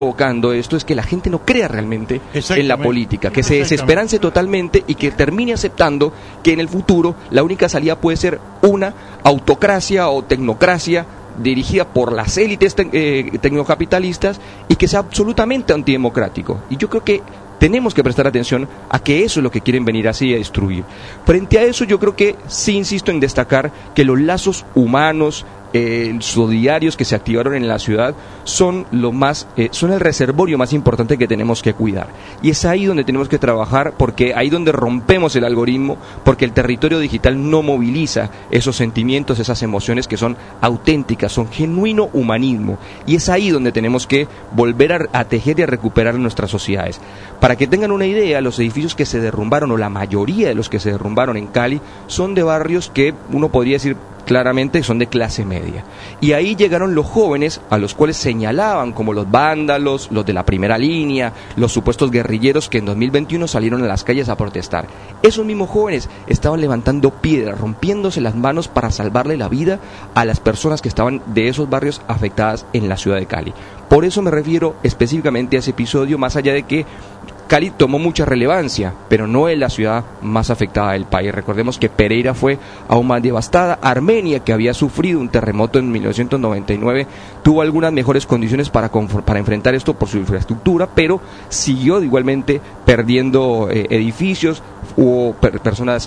provocando esto es que la gente no crea realmente en la política, que se desesperance totalmente y que termine aceptando que en el futuro la única salida puede ser una autocracia o tecnocracia dirigida por las élites tecnocapitalistas y que sea absolutamente antidemocrático. Y yo creo que tenemos que prestar atención a que eso es lo que quieren venir así a destruir. Frente a eso, yo creo que sí insisto en destacar que los lazos humanos solidarios que se activaron en la ciudad son son el reservorio más importante que tenemos que cuidar, y es ahí donde tenemos que trabajar, porque ahí donde rompemos el algoritmo, porque el territorio digital no moviliza esos sentimientos, esas emociones que son auténticas, son genuino humanismo, y es ahí donde tenemos que volver a tejer y a recuperar nuestras sociedades. Para que tengan una idea, los edificios que se derrumbaron, o la mayoría de los que se derrumbaron en Cali, son de barrios que uno podría decir claramente son de clase media, y ahí llegaron los jóvenes a los cuales señalaban como los vándalos, los de la primera línea, los supuestos guerrilleros que en 2021 salieron a las calles a protestar. Esos mismos jóvenes estaban levantando piedras, rompiéndose las manos para salvarle la vida a las personas que estaban de esos barrios afectadas en la ciudad de Cali. Por eso me refiero específicamente a ese episodio, más allá de que Cali tomó mucha relevancia, pero no es la ciudad más afectada del país. Recordemos que Pereira fue aún más devastada. Armenia, que había sufrido un terremoto en 1999, tuvo algunas mejores condiciones para enfrentar esto por su infraestructura, pero siguió igualmente perdiendo edificios, hubo personas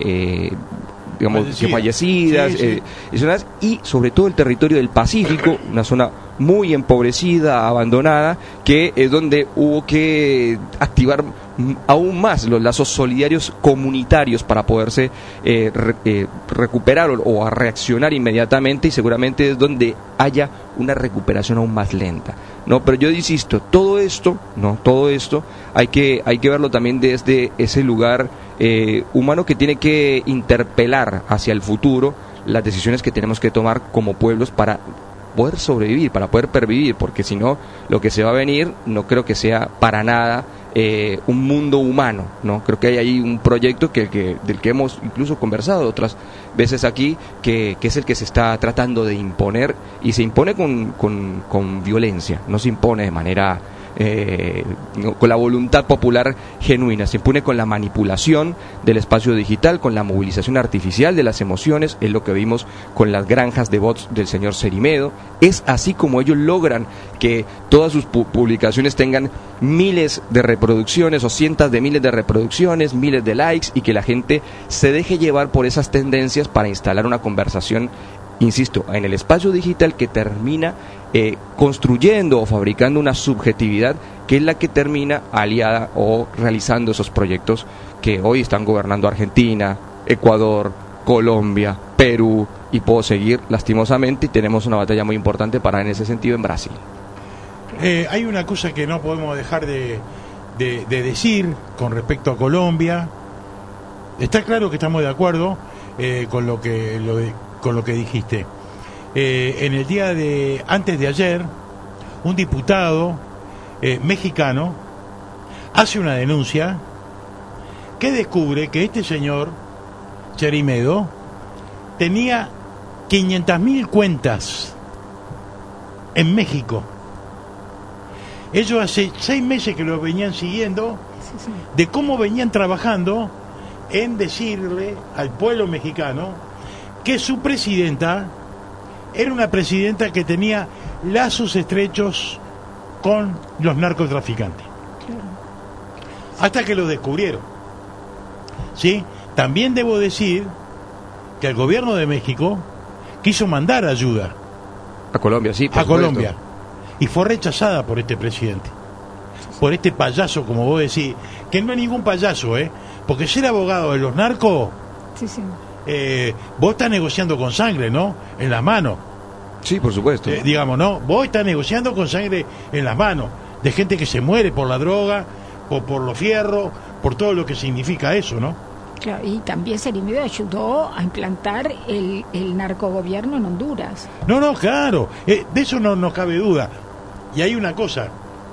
fallecidas, y sobre todo el territorio del Pacífico, una zona muy empobrecida, abandonada, que es donde hubo que activar aún más los lazos solidarios comunitarios para poderse recuperar o a reaccionar inmediatamente, y seguramente es donde haya una recuperación aún más lenta. No, pero yo insisto, todo esto hay que verlo también desde ese lugar humano que tiene que interpelar hacia el futuro las decisiones que tenemos que tomar como pueblos para poder sobrevivir, para poder pervivir, porque si no, lo que se va a venir no creo que sea para nada un mundo humano, ¿no? Creo que hay ahí un proyecto del que hemos incluso conversado otras veces aquí, que es el que se está tratando de imponer, y se impone con violencia, no se impone de manera con la voluntad popular genuina, se impone con la manipulación del espacio digital, con la movilización artificial de las emociones. Es lo que vimos con las granjas de bots del señor Cerimedo. Es así como ellos logran que todas sus publicaciones tengan miles de reproducciones o cientos de miles de reproducciones, miles de likes, y que la gente se deje llevar por esas tendencias para instalar una conversación, insisto, en el espacio digital, que termina construyendo o fabricando una subjetividad que es la que termina aliada o realizando esos proyectos que hoy están gobernando Argentina, Ecuador, Colombia, Perú, y puedo seguir lastimosamente, y tenemos una batalla muy importante en ese sentido en Brasil. Hay una cosa que no podemos dejar de decir con respecto a Colombia. Está claro que estamos de acuerdo con lo que dijiste. En el día antes de ayer, un diputado mexicano hace una denuncia que descubre que este señor Cerimedo tenía 500.000 cuentas en México. Ellos hace 6 meses que lo venían siguiendo, de cómo venían trabajando en decirle al pueblo mexicano que su presidenta era una presidenta que tenía lazos estrechos con los narcotraficantes. Claro. Hasta que lo descubrieron. ¿Sí? También debo decir que el gobierno de México quiso mandar ayuda a Colombia, sí, a Colombia, y fue rechazada por este presidente, por este payaso, como vos decís, que no es ningún payaso, porque ser abogado de los narcos, vos estás negociando con sangre, ¿no? En las manos. Sí, por supuesto. Digamos, ¿no? Vos estás negociando con sangre en las manos, de gente que se muere por la droga, o por los fierros, por todo lo que significa eso, ¿no? Claro, y también Cerimedo ayudó a implantar el narcogobierno en Honduras. No, claro, de eso no cabe duda. Y hay una cosa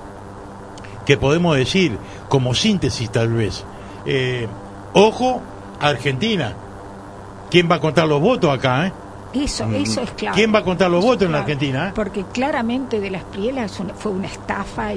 que podemos decir como síntesis tal vez. Ojo, Argentina. ¿Quién va a contar los votos acá, Eso es claro. ¿Quién va a contar los votos en la claro, Argentina? Porque claramente de las Prielas fue una estafa.